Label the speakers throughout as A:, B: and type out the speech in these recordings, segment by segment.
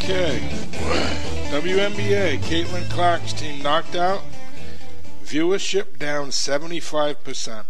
A: Okay. WNBA, Caitlin Clark's team knocked out. Viewership down 75%.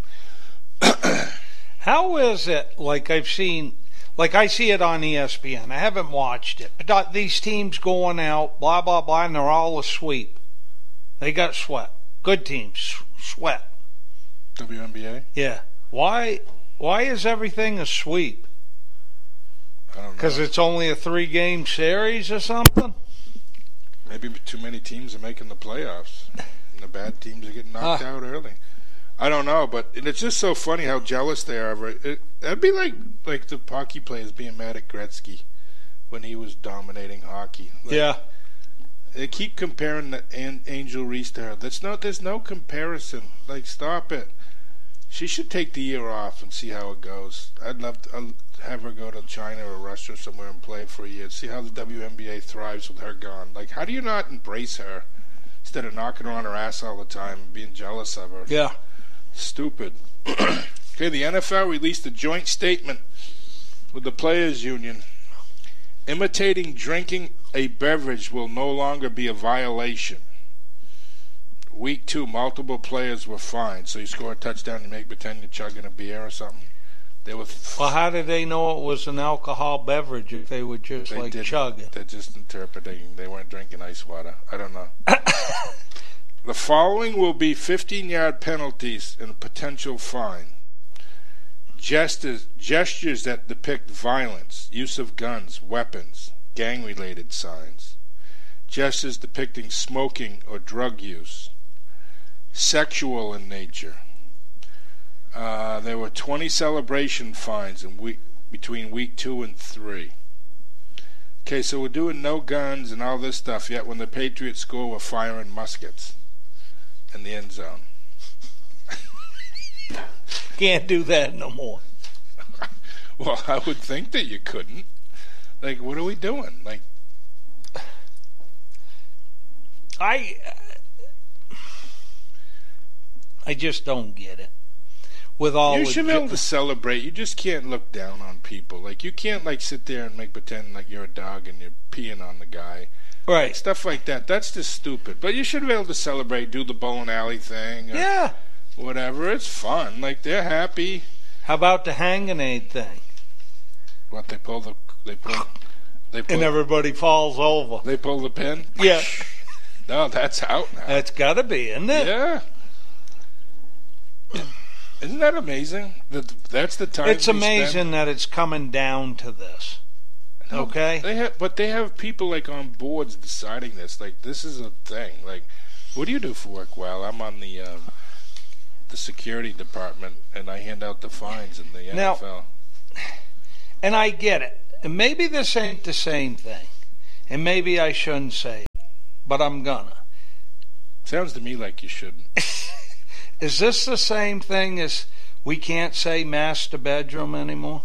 B: How is it, I see it on ESPN. I haven't watched it. But these teams going out, blah, blah, blah, and they're all a sweep. They got swept. Good teams, swept.
A: WNBA?
B: Yeah. Why is everything a sweep?
A: I don't know.
B: Because it's only a 3-game series or something?
A: Maybe too many teams are making the playoffs. And the bad teams are getting knocked out early. I don't know, but it's just so funny how jealous they are. That'd be like the hockey players being mad at Gretzky when he was dominating hockey.
B: Yeah.
A: They keep comparing Angel Reese to her. There's no comparison. Stop it. She should take the year off and see how it goes. I'd have her go to China or Russia or somewhere and play for a year. See how the WNBA thrives with her gone. How do you not embrace her instead of knocking her on her ass all the time and being jealous of her?
B: Yeah.
A: Stupid. Okay, the NFL released a joint statement with the Players Union. Imitating drinking a beverage will no longer be a violation. Week 2, multiple players were fined. So you score a touchdown, you make pretend you're chugging a beer or something. They were.
B: Well, how did they know it was an alcohol beverage if they would just chug it?
A: They're just interpreting. They weren't drinking ice water. I don't know. The following will be 15-yard penalties and a potential fine. Gestures that depict violence, use of guns, weapons, gang-related signs. Gestures depicting smoking or drug use. Sexual in nature. There were 20 celebration fines between week 2 and 3. Okay, so we're doing no guns and all this stuff, yet when the Patriots score, we're firing muskets in the end zone.
B: Can't do that no more.
A: Well, I would think that you couldn't. What are we doing?
B: I just don't get it.
A: You should be able to celebrate. You just can't look down on people. You can't sit there and pretend like you're a dog and you're peeing on the guy.
B: Right.
A: Stuff like that. That's just stupid. But you should be able to celebrate, do the bowling alley thing.
B: Yeah.
A: Whatever. It's fun. They're happy.
B: How about the hang-a-nade thing?
A: What, they pull
B: and everybody falls over.
A: They pull the pin?
B: Yeah.
A: No, that's out now.
B: That's got to be, isn't it?
A: Yeah. Isn't that amazing? That's the time.
B: It's amazing that it's coming down to this.
A: No,
B: okay?
A: They have people on boards deciding this. This is a thing. What do you do for work? Well, I'm on the security department, and I hand out the fines in the NFL.
B: Now, and I get it. And maybe this ain't the same thing. And maybe I shouldn't say it. But I'm gonna.
A: Sounds to me like you shouldn't.
B: Is this the same thing as we can't say master bedroom anymore?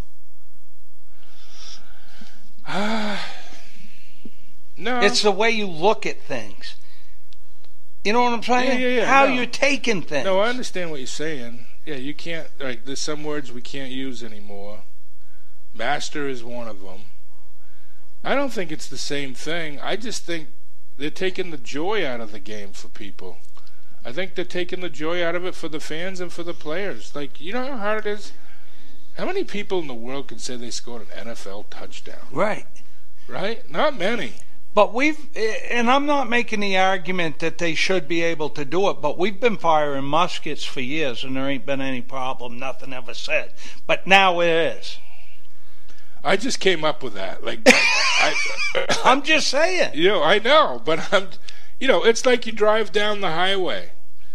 A: No.
B: It's the way you look at things. You know what I'm saying?
A: Yeah,
B: How you're taking things.
A: No, I understand what you're saying. Yeah, you can't, there's some words we can't use anymore. Master is one of them. I don't think it's the same thing. I just think they're taking the joy out of the game for people. I think they're taking the joy out of it for the fans and for the players. You know how hard it is? How many people in the world can say they scored an NFL touchdown?
B: Right.
A: Right? Not many.
B: But and I'm not making the argument that they should be able to do it, but we've been firing muskets for years and there ain't been any problem, nothing ever said. But now it is.
A: I just came up with that.
B: I'm just saying.
A: I know, but it's like you drive down the highway.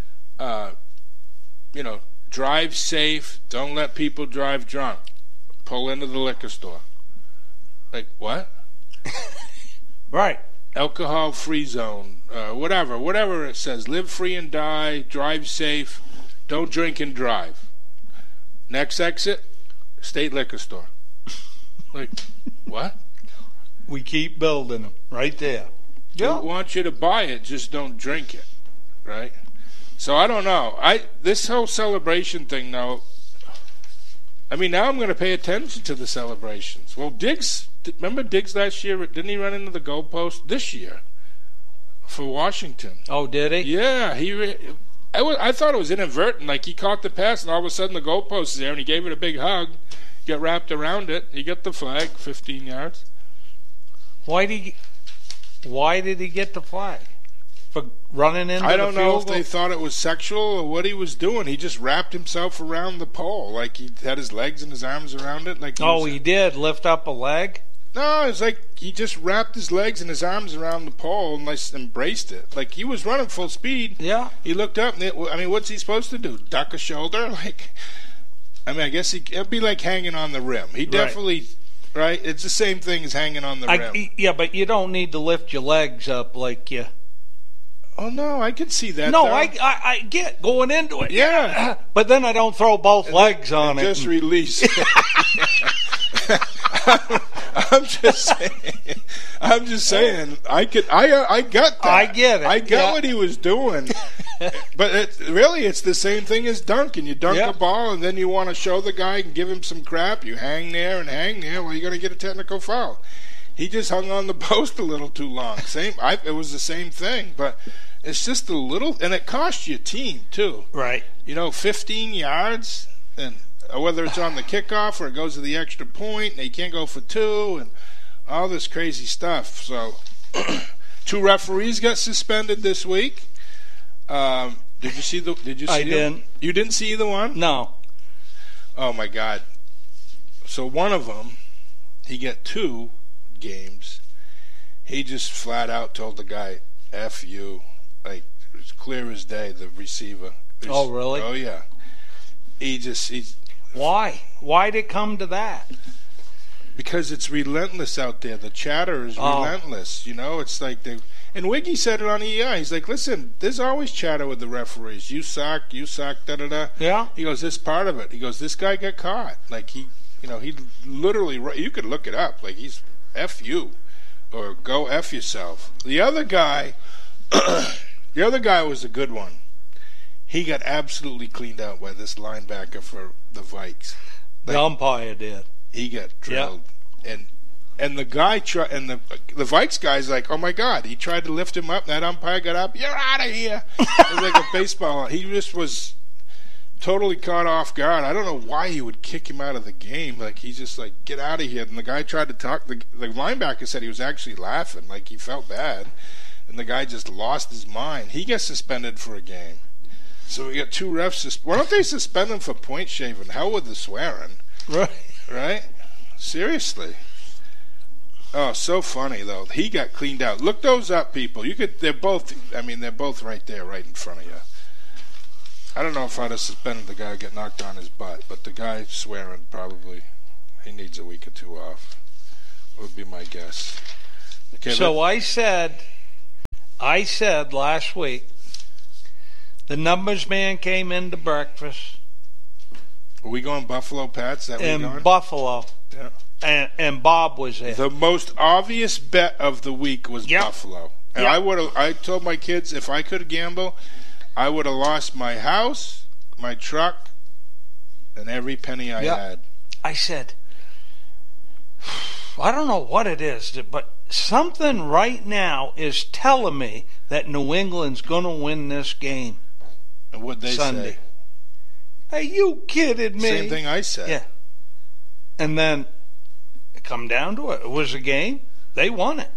A: Drive safe. Don't let people drive drunk. Pull into the liquor store. What?
B: Right.
A: Alcohol-free zone. Whatever it says. Live free and die. Drive safe. Don't drink and drive. Next exit, state liquor store. What?
B: We keep building them right there.
A: We want you to buy it, just don't drink it, right? So I don't know. This whole celebration thing, though. Now I'm going to pay attention to the celebrations. Well, Diggs remember Diggs last year? Didn't he run into the goalpost this year for Washington?
B: Oh, did he?
A: Yeah, I thought it was inadvertent. Like he caught the pass, and all of a sudden the goalpost is there, and he gave it a big hug, got wrapped around it. He got the flag, 15 yards.
B: Why did he get the flag? For running into the field goal?
A: I don't know if they thought it was sexual or what he was doing. He just wrapped himself around the pole, like he had his legs and his arms around it. Like
B: he did lift up a leg?
A: No, it's like he just wrapped his legs and his arms around the pole and like embraced it. Like he was running full speed.
B: Yeah.
A: He looked up. And what's he supposed to do? Duck a shoulder? I guess it'd be like hanging on the rim. He definitely. Right? It's the same thing as hanging on the rim.
B: Yeah, but you don't need to lift your legs up like you.
A: Oh, no, I can see that.
B: No,
A: though.
B: I get going into it.
A: Yeah.
B: But then I don't throw both legs on it.
A: Just release. I'm just saying. I got that.
B: I get it.
A: I got what he was doing. But it's the same thing as dunking. You dunk a ball, and then you want to show the guy and give him some crap. You hang there. Well, you're going to get a technical foul. He just hung on the post a little too long. It was the same thing, but it's just a little, and it cost you a team too.
B: Right.
A: 15 yards, and whether it's on the kickoff or it goes to the extra point, and you can't go for two, and all this crazy stuff. So, 2 referees got suspended this week. Did you see the? Did you see?
B: I didn't.
A: You didn't see either one?
B: No.
A: Oh my God! So one of them, he got 2 games. He just flat out told the guy, "F you," like it was clear as day. The receiver.
B: Oh really?
A: Oh yeah. He's.
B: Why? Why'd it come to that?
A: Because it's relentless out there. The chatter is relentless. It's like they. And Wiggy said it on EI. He's like, listen, there's always chatter with the referees. You suck, da-da-da.
B: Yeah.
A: He goes, this part of it. He goes, this guy got caught. Like, he literally, you could look it up. Like, he's F you. Or go F yourself. The other guy was a good one. He got absolutely cleaned out by this linebacker for the Vikes.
B: The umpire did.
A: He got drilled. Yeah. And the guy the Vikes guy's like, oh my God! He tried to lift him up. And that umpire got up. You're out of here. It was like a baseball. He just was totally caught off guard. I don't know why he would kick him out of the game. Like he's just like, get out of here. And the guy tried to talk. The linebacker said he was actually laughing, like he felt bad. And the guy just lost his mind. He gets suspended for a game. So we got 2 refs. Why don't they suspend them for point shaving? Hell with the swearing. Right? Seriously. Oh, so funny though. He got cleaned out. Look those up, people. They're both right there, right in front of you. I don't know if I'd have suspended the guy who got knocked on his butt, but the guy swearing probably he needs a week or 2 off. Would be my guess. Okay,
B: so I said last week, the numbers man came into breakfast.
A: Are we going Buffalo, Pats?
B: In Buffalo.
A: Yeah.
B: And Bob was there.
A: The most obvious bet of the week was Buffalo. And I told my kids if I could gamble, I would have lost my house, my truck, and every penny I had.
B: I said, I don't know what it is, but something right now is telling me that New England's going to win this game.
A: And what'd they
B: Sunday.
A: Say?
B: Are you kidding me?
A: Same thing I said.
B: Yeah. And then it come down to it. It was a game. They won it.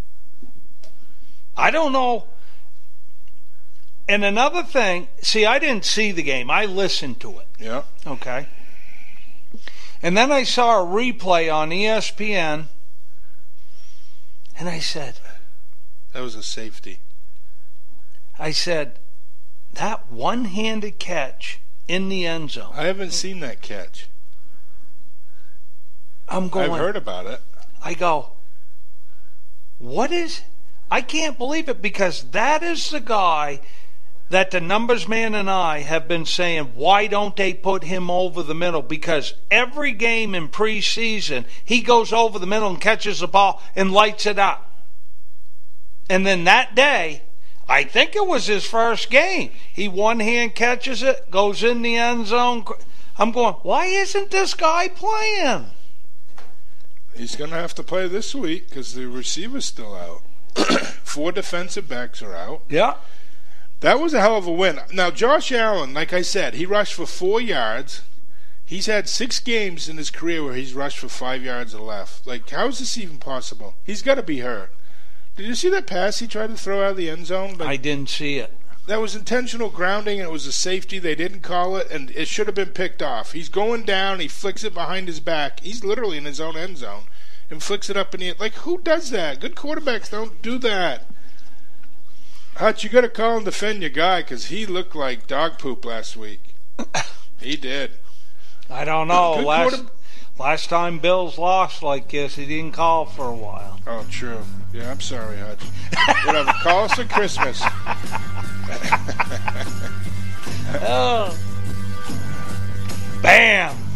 B: I don't know. And another thing, see, I didn't see the game. I listened to it.
A: Yeah.
B: Okay. And then I saw a replay on ESPN, and I said...
A: That was a safety.
B: I said, that one-handed catch in the end zone.
A: I haven't seen that catch.
B: I've
A: heard about it.
B: I go, what is... I can't believe it, because that is the guy that the numbers man and I have been saying, why don't they put him over the middle? Because every game in preseason, he goes over the middle and catches the ball and lights it up. And then that day, I think it was his first game, he one-hand catches it, goes in the end zone. I'm going, why isn't this guy playing?
A: He's going to have to play this week because the receiver's still out. 4 defensive backs are out.
B: Yeah.
A: That was a hell of a win. Now, Josh Allen, like I said, he rushed for 4 yards. He's had 6 games in his career where he's rushed for 5 yards or less. Like, how is this even possible? He's got to be hurt. Did you see that pass he tried to throw out of the end zone?
B: I didn't see it.
A: That was intentional grounding, and it was a safety. They didn't call it, and it should have been picked off. He's going down. He flicks it behind his back. He's literally in his own end zone and flicks it up in the – like, who does that? Good quarterbacks don't do that. Hutch, you got to call and defend your guy because he looked like dog poop last week. He did.
B: I don't know. Last time Bills lost like this, he didn't call for a while.
A: Oh, true. Yeah, I'm sorry, Hutch. Whatever. Call us at Christmas.
B: Oh. Bam.